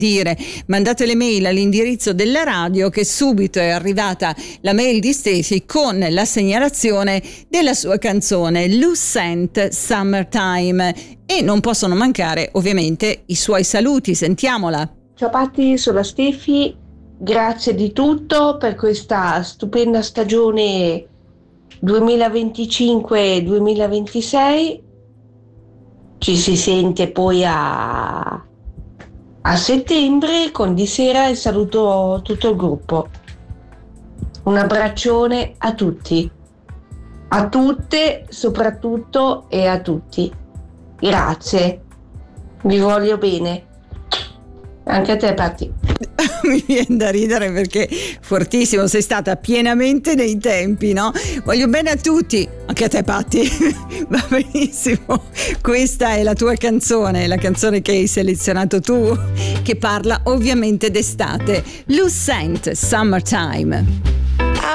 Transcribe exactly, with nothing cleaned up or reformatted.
dire, mandate le mail all'indirizzo della radio, che subito è arrivata la mail di Stefy con la segnalazione della sua canzone Lucent Summertime, e non possono mancare ovviamente i suoi saluti. Sentiamola. Ciao Patti, sono Stefy, grazie di tutto per questa stupenda stagione duemilaventicinque duemilaventisei. Ci si sente poi a a settembre con Di Sera, e saluto tutto il gruppo. Un abbraccione a tutti, a tutte soprattutto, e a tutti. Grazie, vi voglio bene. Anche a te, Patti. Mi viene da ridere perché fortissimo, sei stata pienamente nei tempi, no? Voglio bene a tutti, anche a te, Patti. Va benissimo. Questa è la tua canzone, la canzone che hai selezionato tu, che parla ovviamente d'estate. Lucent Summertime.